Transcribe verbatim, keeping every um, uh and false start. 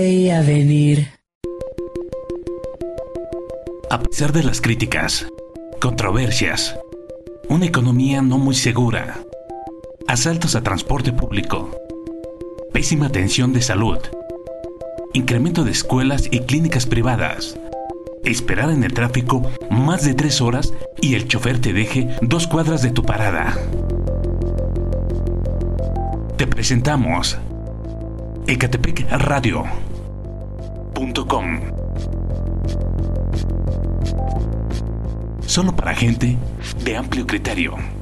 veía venir. A pesar de las críticas, controversias, una economía no muy segura, asaltos a transporte público, pésima atención de salud, incremento de escuelas y clínicas privadas, esperar en el tráfico más de tres horas y el chofer te deje dos cuadras de tu parada. Te presentamos ecatepec radio punto com. Solo para gente de amplio criterio.